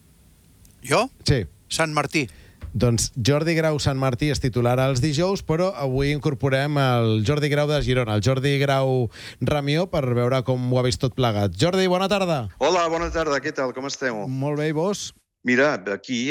Jo? Sí. Sant Martí. Doncs Jordi Grau Sant Martí és titular els dijous, però avui incorporem el Jordi Grau de Girona, el Jordi Grau Ramió, per veure com ho ha vist tot plegat. Jordi, bona tarda. Hola, bona tarda, què tal, com esteu? Molt bé, i vos? Mira, aquí,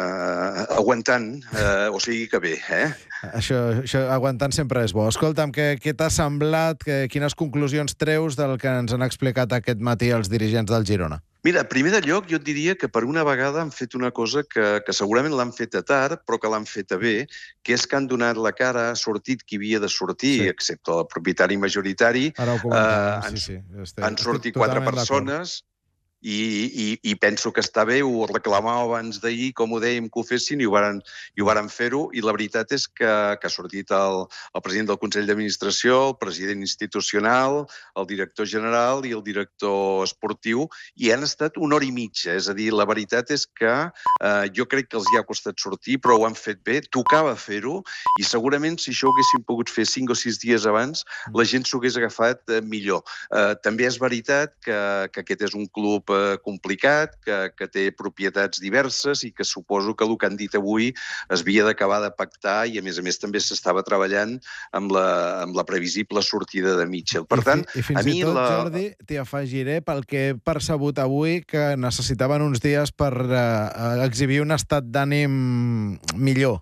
eh, aguantant, eh, o sigui que bé, eh? Això, això aguantant sempre és bo. Escolta'm, què, què t'ha semblat? Que, quines conclusions treus del que ens han explicat aquest matí els dirigents del Girona? Mira, primer de lloc, jo et diria que per una vegada han fet una cosa que, que segurament l'han feta tard, però que l'han feta bé, que és que han donat la cara, ha sortit qui havia de sortir, sí. excepte el propietari majoritari. Ara ho comentàvem, eh, sí, sí. Estic, han sortit quatre persones, i, i, i penso que està bé, ho reclamava abans d'ahir, com ho dèiem, que ho fessin, i ho varen, i ho varen fer-ho, i la veritat és que, que ha sortit el, el president del Consell d'Administració, el president institucional, el director general i el director esportiu, i han estat una hora i mitja. És a dir, la veritat és que eh, jo crec que els hi ha costat sortir, però ho han fet bé, tocava fer-ho, i segurament si això ho haguéssim pogut fer cinc o sis dies abans, la gent s'ho hagués agafat eh, millor. Eh, també és veritat que, que aquest és un club complicat, que, que té propietats diverses i que suposo que el que han dit avui es havia d'acabar de pactar, i a més a més també s'estava treballant amb la, amb la previsible sortida de Mitchell. Per tant, I, i fins a mi i tot, la... Jordi, t'hi afegiré pel que he percebut avui, que necessitaven uns dies per uh, exhibir un estat d'ànim millor.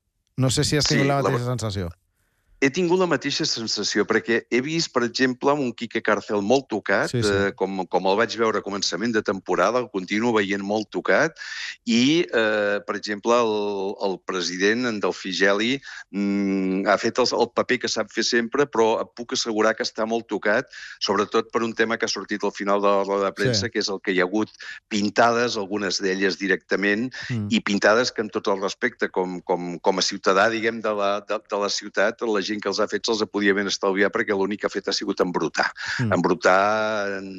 No sé si has tingut sí, la mateixa la... sensació. He tingut la mateixa sensació, perquè he vist, per exemple, un Quique Cárcel molt tocat, sí, sí. Eh, com, com el vaig veure a començament de temporada, el continuo veient molt tocat, i, eh, per exemple, el, el president, en Delfí Geli, mm, ha fet el, el paper que sap fer sempre, però et puc assegurar que està molt tocat, sobretot per un tema que ha sortit al final de la roda de premsa, sí. que és el que hi ha hagut pintades, algunes d'elles directament, mm. i pintades que, amb tot el respecte, com, com, com a ciutadà, diguem, de la, de, de la ciutat, la gent que els ha fet se'ls podia ben estalviar, perquè l'únic que ha fet ha sigut embrutar. Mm. Embrutar en...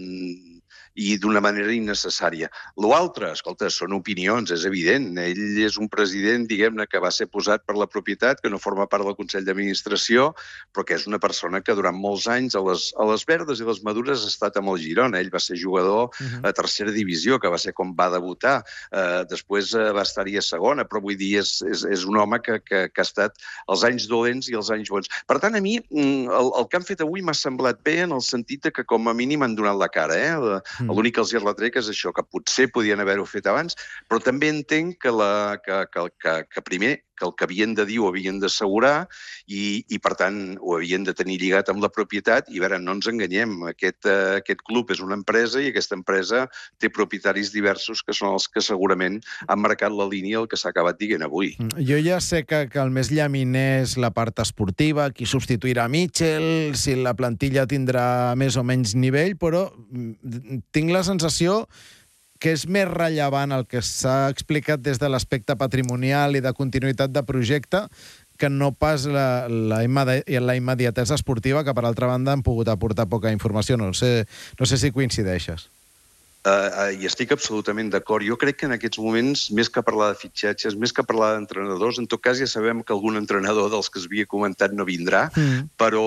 i d'una manera innecessària. L'altre, escolta, són opinions, és evident. Ell és un president, diguem-ne, que va ser posat per la propietat, que no forma part del Consell d'Administració, però que és una persona que durant molts anys a les, a les verdes i les madures ha estat amb el Girona. Ell va ser jugador uh-huh. a tercera divisió, que va ser com va debutar. Uh, després uh, va estar-hi a segona, però vull dir, és, és, és un home que, que, que ha estat els anys dolents i els anys bons. Per tant, a mi, el, el que han fet avui m'ha semblat bé en el sentit que com a mínim han donat la cara, eh? La, L'únic que els hi retrec és això, que potser podien haver-ho fet abans, però també entenc que, la, que, que, que, que primer que el que havien de dir ho havien d'assegurar i, i, per tant, ho havien de tenir lligat amb la propietat. I, a veure, no ens enganyem, aquest, uh, aquest club és una empresa i aquesta empresa té propietaris diversos que són els que segurament han marcat la línia el que s'ha acabat dient avui. Jo ja sé que, que el més llaminer és la part esportiva, qui substituirà Mitchell, si la plantilla tindrà més o menys nivell, però tinc la sensació que és més rellevant el que s'ha explicat des de l'aspecte patrimonial i de continuïtat de projecte que no pas la, la, immedi la immediatesa esportiva, que per altra banda han pogut aportar poca informació. No sé, no sé si coincideixes. Uh, uh, I estic absolutament d'acord. Jo crec que en aquests moments, més que parlar de fitxatges, més que parlar d'entrenadors, en tot cas ja sabem que algun entrenador dels que es havia comentat no vindrà, mm. però,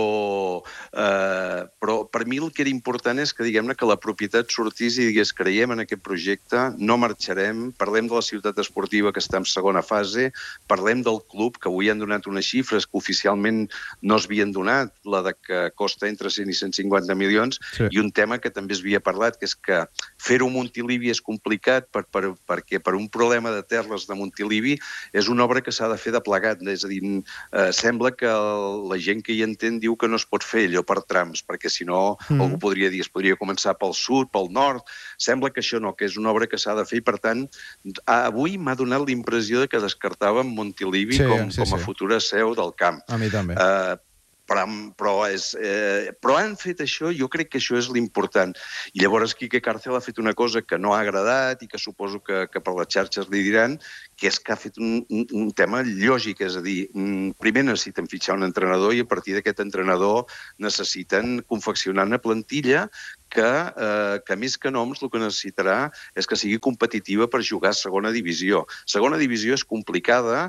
uh, però per mi el que era important és que, diguem-ne, que la propietat sortís i digués creiem en aquest projecte, no marxarem, parlem de la ciutat esportiva que està en segona fase, parlem del club, que avui han donat unes xifres que oficialment no es havien donat, la de que costa entre cent i cent cinquanta milions, sí. I un tema que també es havia parlat, que és que fer-ho a Montilivi és complicat per, per, perquè per un problema de terres de Montilivi és una obra que s'ha de fer de plegat. És a dir, eh, sembla que el, la gent que hi entén diu que no es pot fer allò per trams, perquè si no mm. algú podria dir es podria començar pel sud, pel nord. Sembla que això no, que és una obra que s'ha de fer i, per tant, avui m'ha donat la impressió de que descartàvem Montilivi sí, com, sí, com a sí. futura seu del camp. A mi també. Eh, Però, però, és, eh, però han fet això, jo crec que això és l'important. I llavors Quique Cárcel ha fet una cosa que no ha agradat i que suposo que, que per les xarxes li diran, que és que ha fet un, un, un tema lògic, és a dir, primer necessiten fitxar un entrenador i a partir d'aquest entrenador necessiten confeccionar una plantilla que, eh, que més que noms el que necessitarà és que sigui competitiva per jugar a segona divisió. Segona divisió és complicada,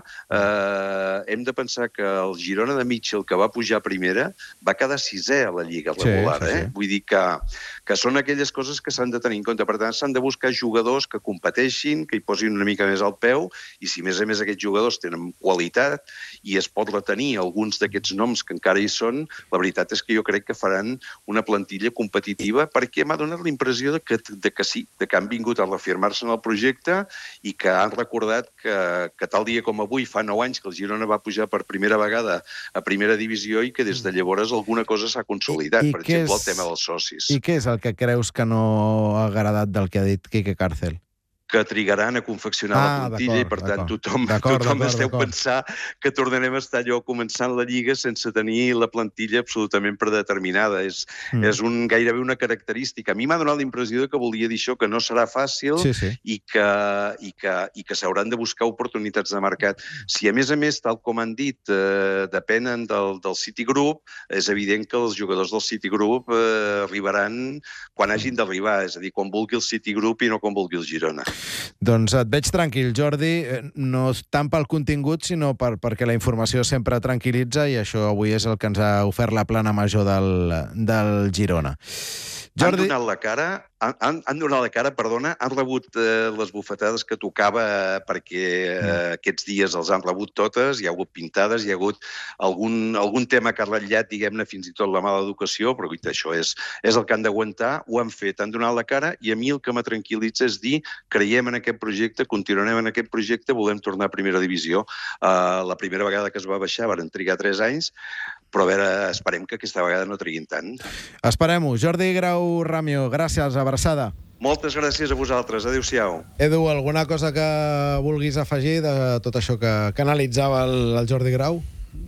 eh, hem de pensar que el Girona de Mitchell, que va pujar a primera, va quedar sisè a la Lliga regular. Sí, sí, sí. Eh? Vull dir que, que són aquelles coses que s'han de tenir en compte. Per tant, s'han de buscar jugadors que competeixin, que hi posin una mica més al peu, i si més a més aquests jugadors tenen qualitat i es pot retenir alguns d'aquests noms que encara hi són, la veritat és que jo crec que faran una plantilla competitiva, perquè m'ha donat la impressió de que, de que sí, de que han vingut a reafirmar-se en el projecte i que han recordat que, que tal dia com avui, fa nou anys que el Girona va pujar per primera vegada a primera divisió i que des de llavors alguna cosa s'ha consolidat, I, i per exemple, és... el tema dels socis. I què és el que creus que no ha agradat del que ha dit Quique Cárcel? Que trigaran a confeccionar ah, la plantilla i, per tant, tothom, tothom es deu pensar que tornarem a estar allò començant la Lliga sense tenir la plantilla absolutament predeterminada. És, mm. és un, gairebé una característica. A mi m'ha donat la impressió que volia dir això, que no serà fàcil sí, sí. i que, i que, i que s'hauran de buscar oportunitats de mercat. Si, a més a més, tal com han dit, eh, depenen del, del Citigroup, és evident que els jugadors del Citigroup eh, arribaran quan hagin d'arribar, és a dir, quan vulgui el Citigroup i no quan vulgui el Girona. Doncs et veig tranquil, Jordi, no tant pel contingut, sinó per, perquè la informació sempre tranquil·litza i això avui és el que ens ha ofert la plana major del, del Girona. Jordi... Han donat la cara, han, han, han donat la cara, perdona, han rebut eh, les bufetades que tocava eh, perquè eh, mm. aquests dies els han rebut totes, hi ha hagut pintades, hi ha hagut algun, algun tema que ha ratllat, diguem-ne, fins i tot la mala educació, però això és, és el que han d'aguantar, ho han fet, han donat la cara i a mi el que me tranquil·litza és dir creiem en aquest projecte, continuarem en aquest projecte, volem tornar a primera divisió. Uh, la primera vegada que es va baixar van trigar tres anys, però a veure, esperem que aquesta vegada no triguin tant. Esperem-ho. Jordi Grau Ramio, gràcies, abraçada. Moltes gràcies a vosaltres. Adéu-siau. Edu, alguna cosa que vulguis afegir de tot això que, que analitzava el, el Jordi Grau?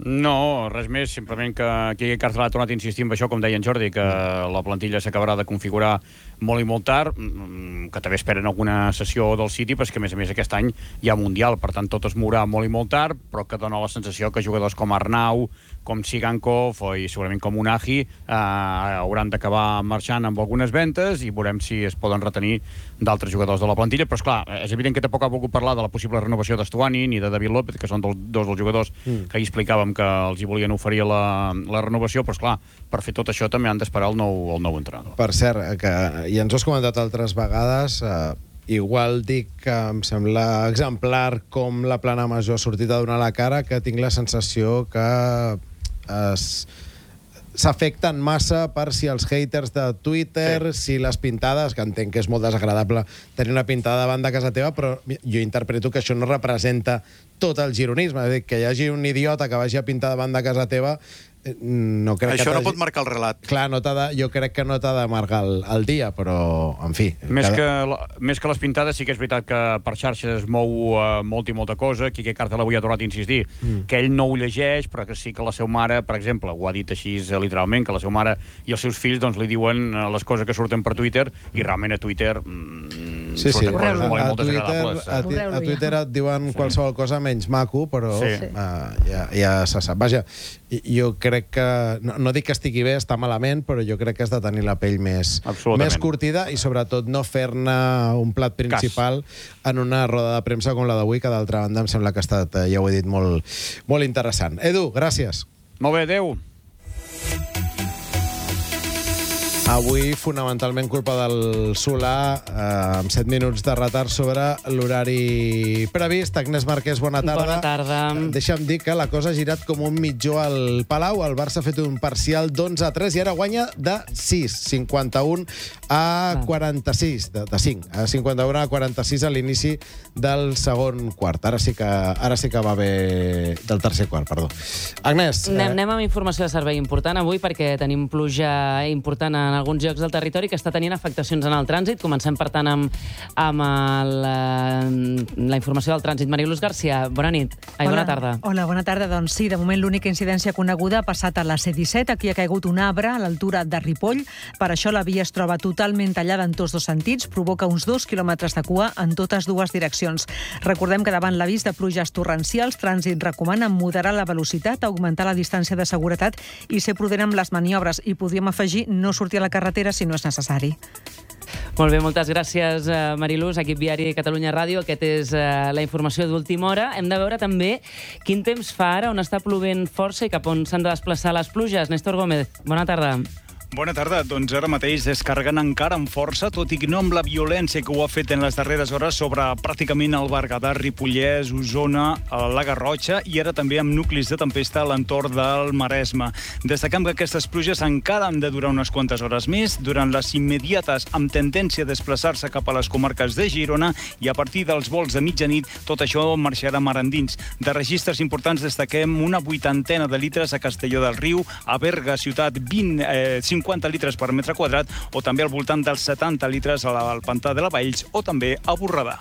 No, res més, simplement que Quique Cárcel ha tornat a insistir en això, com deia en Jordi, que la plantilla s'acabarà de configurar molt i molt tard, que també esperen alguna sessió del City, però és que, a més a més, aquest any hi ha Mundial, per tant, tot es mourà molt i molt tard, però que dona la sensació que jugadors com Arnau, com Sigankov i segurament com Unagi eh, hauran d'acabar marxant amb algunes ventes i veurem si es poden retenir d'altres jugadors de la plantilla, però, esclar, és evident que tampoc ha volgut parlar de la possible renovació d'Estuani ni de David López, que són dos, dos dels jugadors mm. que hi explicàvem que els hi volien oferir la, la renovació, però, esclar, per fer tot això també han d'esperar el nou, el nou entrenador. Per cert, que i ens ho has comentat altres vegades, eh, igual dic que em sembla exemplar com la plana major ha sortit a donar la cara, que tinc la sensació que es s'afecten massa per si els haters de Twitter, sí. si les pintades, que entenc que és molt desagradable tenir una pintada davant de casa teva, però jo interpreto que això no representa tot el gironisme, és a dir, que hi hagi un idiota que vagi a pintar davant de casa teva no crec Això que no pot marcar el relat. Clar, no de, jo crec que no t'ha de marcar el, el dia, però, en fi... Més, cada... que, la, més que les pintades, sí que és veritat que per xarxes es mou uh, molta i molta cosa. Quique Càrcel avui ha tornat a insistir mm. que ell no ho llegeix, però que sí que la seva mare, per exemple, ho ha dit així literalment, que la seva mare i els seus fills doncs, li diuen les coses que surten per Twitter, i realment a Twitter mm, sí, sí. surten coses a, molt i a, moltes Twitter, agradables. a, a Twitter et diuen sí. qualsevol cosa menys maco, però sí. uh, ja, ja se sap. Vaja, jo crec que... No, no dic que estigui bé, està malament, però jo crec que has de tenir la pell més, més curtida i, sobretot, no fer-ne un plat principal Cas. en una roda de premsa com la d'avui, que, d'altra banda, em sembla que ha estat, ja ho he dit, molt, molt interessant. Edu, gràcies. Molt bé, adéu. Avui, fonamentalment, culpa del Solà, eh, amb set minuts de retard sobre l'horari previst. Agnès Marquès, bona tarda. Bona tarda. Deixa'm dir que la cosa ha girat com un mitjó al Palau. El Barça ha fet un parcial d'onze a tres i ara guanya de sis, cinquanta-un a quaranta-sis, de, de cinc, a cinquanta-un a quaranta-sis a l'inici del segon quart. Ara sí que, ara sí que va bé del tercer quart, perdó. Agnès... Anem, eh... anem amb informació de servei important avui perquè tenim pluja important en alguns llocs del territori que està tenint afectacions en el trànsit. Comencem, per tant, amb, amb el, la informació del trànsit. Mariluz García, bona nit. Ai, bona tarda. Hola, bona tarda. Doncs sí, de moment l'única incidència coneguda ha passat a la C disset. Aquí ha caigut un arbre a l'altura de Ripoll. Per això la via es troba totalment tallada en tots dos sentits. Provoca uns dos quilòmetres de cua en totes dues direccions. Recordem que davant l'avís de pluges torrencials, Trànsit recomana moderar la velocitat, augmentar la distància de seguretat i ser prudent amb les maniobres. I podríem afegir no sortir a la carretera si no és necessari. Molt bé, moltes gràcies, Mariluz, equip viari Catalunya Ràdio. Aquest és uh, la informació d'última hora. Hem de veure també quin temps fa ara, on està plovent força i cap on s'han de desplaçar les pluges. Néstor Gómez, bona tarda. Bona tarda. Doncs ara mateix descarregant encara amb força, tot i que no amb la violència que ho ha fet en les darreres hores sobre pràcticament el Berguedà, Ripollès, Osona, la Garrotxa i ara també amb nuclis de tempesta a l'entorn del Maresme. Destaquem que aquestes pluges encara han de durar unes quantes hores més, durant les immediates amb tendència a desplaçar-se cap a les comarques de Girona i a partir dels vols de mitjanit tot això marxarà mar endins. De registres importants destaquem una vuitantena de litres a Castelló del Riu, a Berga, ciutat, vint, eh, cinquanta litres per metre quadrat o també al voltant dels setanta litres al Pantà de la Valls o també a Borredà.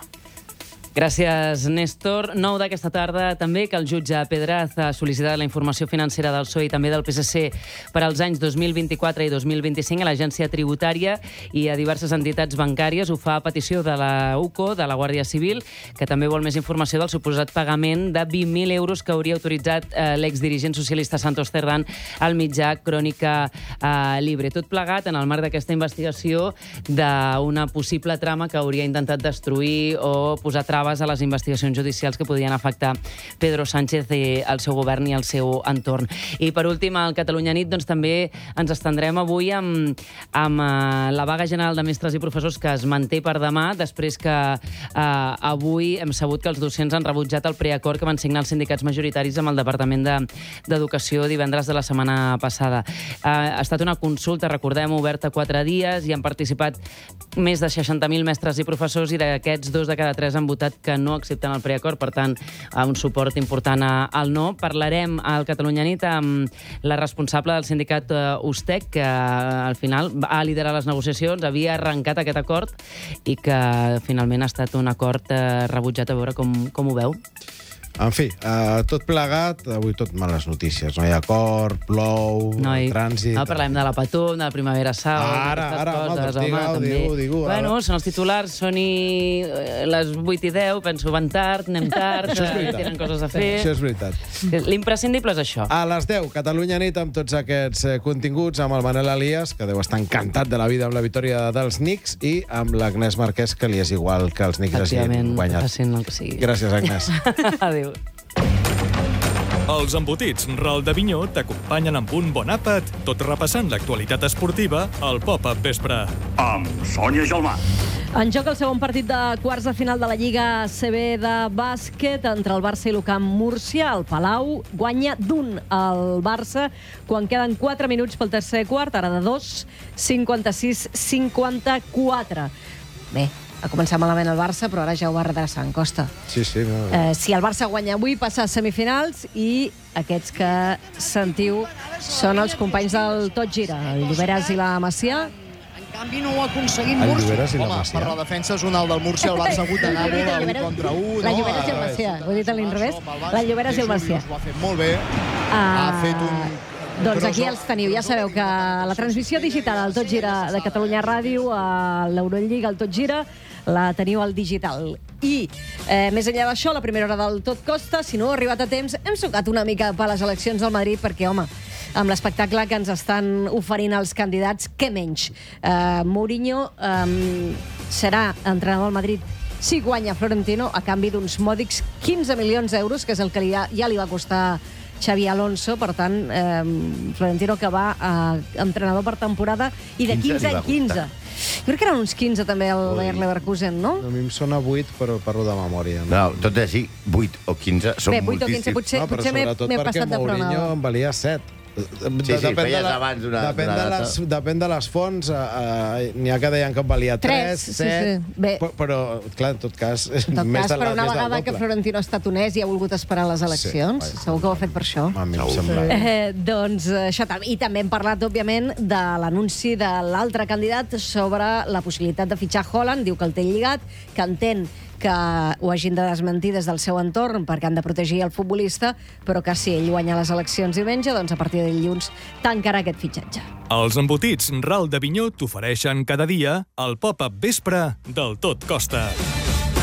Gràcies, Néstor. Nou d'aquesta tarda també que el jutge Pedraz ha sol·licitat la informació financera del P S O E i també del P S C per als anys dos mil vint-i-quatre i dos mil vint-i-cinc a l'Agència Tributària i a diverses entitats bancàries. Ho fa a petició de la U C O, de la Guàrdia Civil, que també vol més informació del suposat pagament de vint mil euros que hauria autoritzat eh, l'exdirigent socialista Santos Cerdán al mitjà Crònica eh, Libre. Tot plegat en el marc d'aquesta investigació d'una possible trama que hauria intentat destruir o posar traves a les investigacions judicials que podien afectar Pedro Sánchez i el seu govern i el seu entorn. I per últim, al Catalunya Nit, doncs també ens estendrem avui amb, amb uh, la vaga general de mestres i professors que es manté per demà, després que uh, avui hem sabut que els docents han rebutjat el preacord que van signar els sindicats majoritaris amb el Departament d'Educació de, divendres de la setmana passada. Uh, ha estat una consulta, recordem, oberta quatre dies i han participat més de seixanta mil mestres i professors i d'aquests dos de cada tres han votat que no accepten el preacord, per tant, un suport important al no. Parlarem al Catalunya Nit amb la responsable del sindicat U S T E C, que al final va liderar les negociacions, havia arrencat aquest acord i que finalment ha estat un acord rebutjat. A veure com, com ho veu. En fi, uh, tot plegat, avui tot males notícies. No hi ha acord, plou, no hi... trànsit... No, parlem de la Patum, de la Primavera Sound... Ara, ara, home, doncs home, digue-ho, digue-ho, digue-ho. Bueno, són els titulars, són i les vuit i deu, penso, van tard, anem tard, tenen coses a fer... Això és veritat. L'imprescindible és això. A les deu, Catalunya Nit, amb tots aquests eh, continguts, amb el Manel Elias, que deu estar encantat de la vida amb la victòria dels Knicks, i amb l'Agnès Marquès, que li és igual que els Knicks hagin guanyat. Facin el que sigui. Gràcies, Agnès. Adéu. Els embotits Ral d'Avinyó t'acompanyen amb un bon àpat, tot repassant l'actualitat esportiva al Pop-Up Vespre. Amb Sònia Gelmà. En joc el segon partit de quarts de final de la Lliga A C B de bàsquet entre el Barça i l'Ucamp Múrcia. El Palau guanya d'un al Barça quan queden quatre minuts pel tercer quart, ara de dos, cinquanta-sis cinquanta-quatre. Bé, ha començat malament el Barça, però ara ja ho va redreçant, Costa. Sí, sí. No. Eh, si el Barça guanya avui, passa a semifinals, i aquests que sentiu són els companys del Tot Gira, el Lloberes i la Macià. En canvi, no ho ha aconseguit El Múrcia. Lloberes i la Home, Macià. per la defensa és un alt del Múrcia, el Barça ha hagut d'anar molt a un contra un. La Lloberes i el Macià, ho he dit a l'inrevés. La Lloberes i el Macià. Ho ha fet molt bé, Ah, ha fet un... Doncs aquí els teniu. Ja sabeu que la transmissió digital al Tot Gira de Catalunya Ràdio, a l'Eurolliga, al Tot Gira, la teniu al digital. I, eh, més enllà d'això, la primera hora del Tot Costa, si no ha arribat a temps, hem sucat una mica per les eleccions del Madrid, perquè, home, amb l'espectacle que ens estan oferint els candidats, què menys? Eh, Mourinho eh, serà entrenador del Madrid si guanya Florentino, a canvi d'uns mòdics quinze milions d'euros, que és el que li ha, ja li va costar Xavi Alonso. Per tant, eh, Florentino que va a entrenador per temporada, i de quinze en quinze. Jo crec que eren uns quinze també el Bayer Leverkusen, no? A mi em sona vuit, però parlo de memòria. No, tot és així, vuit o quinze són Bé, vuit o quinze, moltíssims. potser, No, però potser m'he sobretot m'he perquè passat de Mourinho frenada. en valia set. Sí, sí, feies abans d'una- depèn, d'una de data. les, depèn de les fonts. Uh, uh, N'hi ha que deien que en valia tres, Tres, sí, set... sí. Bé. Però, però, clar, en tot cas, En tot més cas, de la, per una més del vegada que doble. Florentino ha estat honest i ha volgut esperar les eleccions, Sí, segur que ho ha fet per això. A mi em sembla. Eh, doncs eh, això també. I també hem parlat, òbviament, de l'anunci de l'altre candidat sobre la possibilitat de fitxar Haaland. Diu que el té lligat, que entén que ho hagin de desmentir des del seu entorn perquè han de protegir el futbolista, però que si ell guanya les eleccions diumenge, doncs a partir de dilluns tancarà aquest fitxatge. Els embotits Ral de Vinyó t'ofereixen cada dia el pop-up vespre del Tot Costa.